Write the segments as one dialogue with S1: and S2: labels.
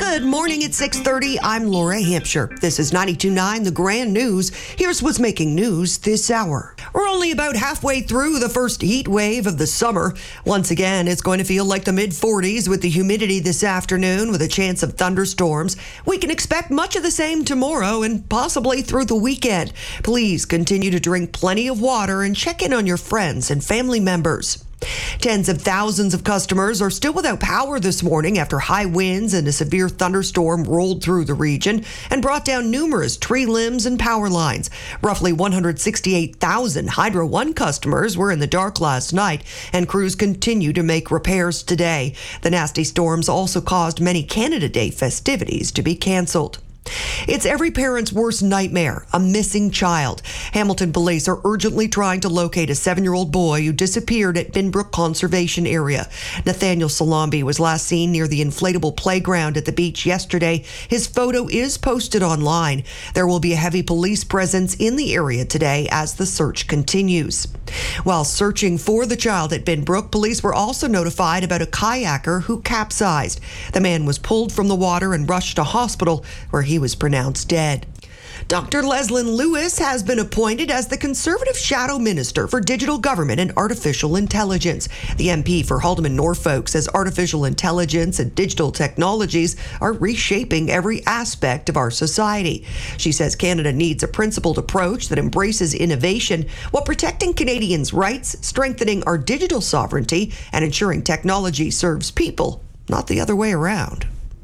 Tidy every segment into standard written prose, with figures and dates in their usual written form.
S1: Good morning at 6:30. I'm Laura Hampshire. This is 92.9 The Grand News. Here's what's making news this hour. We're only about halfway through the first heat wave of the summer. Once again, it's going to feel like the mid-40s with the humidity this afternoon with a chance of thunderstorms. We can expect much of the same tomorrow and possibly through the weekend. Please continue to drink plenty of water and check in on your friends and family members. Tens of thousands of customers are still without power this morning after high winds and a severe thunderstorm rolled through the region and brought down numerous tree limbs and power lines. Roughly 168,000 Hydro One customers were in the dark last night, and crews continue to make repairs today. The nasty storms also caused many Canada Day festivities to be canceled. It's every parent's worst nightmare, a missing child. Hamilton police are urgently trying to locate a 7-year-old boy who disappeared at Binbrook Conservation Area. Nathaniel Salambi was last seen near the inflatable playground at the beach yesterday. His photo is posted online. There will be a heavy police presence in the area today as the search continues. While searching for the child at Binbrook, police were also notified about a kayaker who capsized. The man was pulled from the water and rushed to hospital where he was pronounced dead. Dr. Leslyn Lewis has been appointed as the Conservative Shadow Minister for Digital Government and Artificial Intelligence. The MP for Haldimand Norfolk says artificial intelligence and digital technologies are reshaping every aspect of our society. She says Canada needs a principled approach that embraces innovation while protecting Canadians' rights, strengthening our digital sovereignty, and ensuring technology serves people, not the other way around.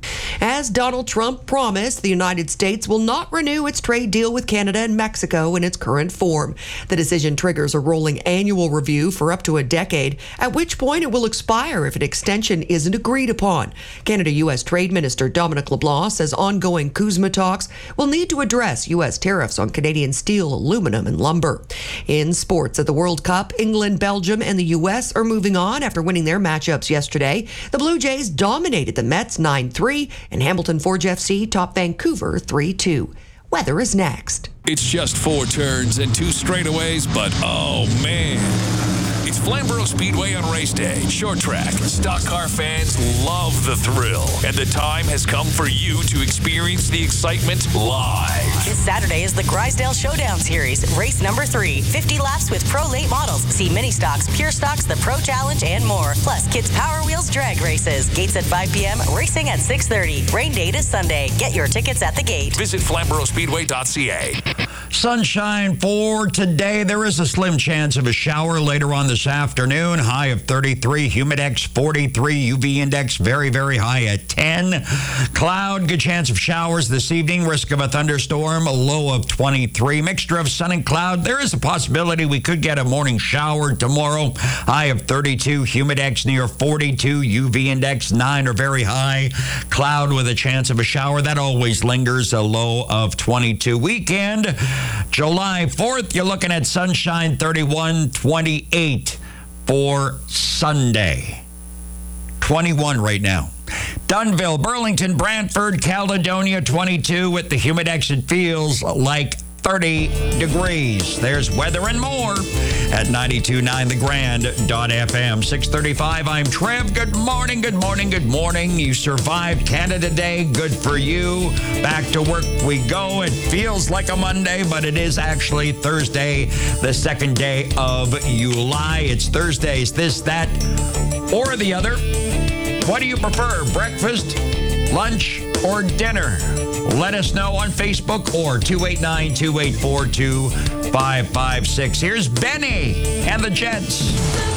S1: As Donald Trump promised, the United States will not renew its trade deal with Canada and Mexico in its current form. The decision triggers a rolling annual review for up to a decade, at which point it will expire if an extension isn't agreed upon. Canada-U.S. Trade Minister Dominic LeBlanc says ongoing CUSMA talks will need to address U.S. tariffs on Canadian steel, aluminum, and lumber. In sports at the World Cup, England, Belgium, and the U.S. are moving on after winning their matchups yesterday. The Blue Jays dominated the Mets 9-3, and Hamilton Forge FC topped Vancouver 3-2. Weather is next.
S2: It's just 4 turns and 2 straightaways, but oh man. It's Flamborough Speedway on race day. Short track. Stock car fans love the thrill. And the time has come for you to experience the excitement live.
S3: This Saturday is the Grisdale Showdown Series, race number 3. 50 laps with Pro Late models. See mini stocks, pure stocks, the Pro Challenge, and more. Plus, Kids Power Wheels drag races. Gates at 5 p.m., racing at 6:30. Rain date is Sunday. Get your tickets at the gate.
S2: Visit FlamboroughSpeedway.ca.
S4: Sunshine for today. There is a slim chance of a shower later on this afternoon. High of 33, humidex 43, UV index very, very high at 10. Cloud, good chance of showers this evening. Risk of a thunderstorm, a low of 23. Mixture of sun and cloud. There is a possibility we could get a morning shower tomorrow. High of 32, humidex near 42, UV index 9 or very high. Cloud with a chance of a shower. That always lingers, a low of 22. Weekend, July 4th, you're looking at sunshine 31, 28 for Sunday. 21 right now. Dunnville, Burlington, Brantford, Caledonia 22 with the humidex. It feels like 30 degrees. There's weather and more at 92.9thegrand.fm. 6:35, I'm Trev. Good morning, good morning, good morning. You survived Canada Day. Good for you. Back to work we go. It feels like a Monday, but it is actually Thursday, the second day of July. It's Thursdays, this, that, or the other. What do you prefer, breakfast, lunch, or dinner? Let us know on Facebook or 289-284-2556. Here's Benny and the Jets.